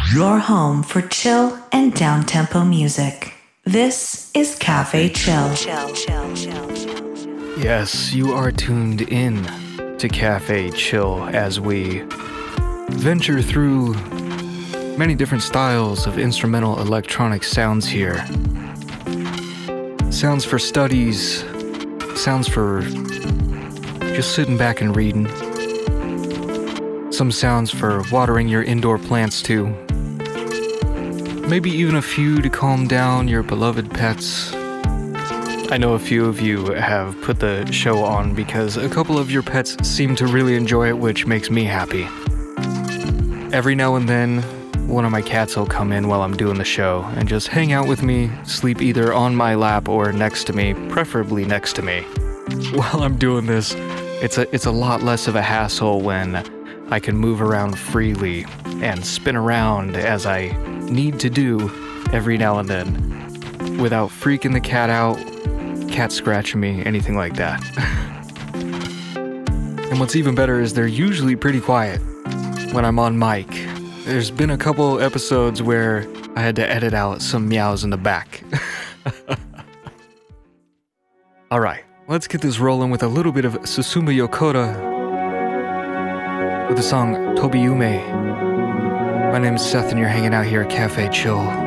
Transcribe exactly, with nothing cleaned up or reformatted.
Your home for chill and down-tempo music. This is Cafe Chill. Yes, you are tuned in to Cafe Chill as we venture through many different styles of instrumental electronic sounds here. Sounds for studies, sounds for just sitting back and reading. Some sounds for watering your indoor plants too. Maybe even a few to calm down your beloved pets. I know a few of you have put the show on because a couple of your pets seem to really enjoy it, which makes me happy. Every now and then, one of my cats will come in while I'm doing the show and just hang out with me, sleep either on my lap or next to me, preferably next to me. While I'm doing this, it's a, it's a lot less of a hassle when I can move around freely and spin around as I need to do every now and then without freaking the cat out, cat scratching me, anything like that. And what's even better is they're usually pretty quiet when I'm on mic. There's been a couple episodes where I had to edit out some meows in the back. Alright, let's get this rolling with a little bit of Susumu Yokota with the song Tobiyume. My name is Seth and you're hanging out here at Cafe Chill.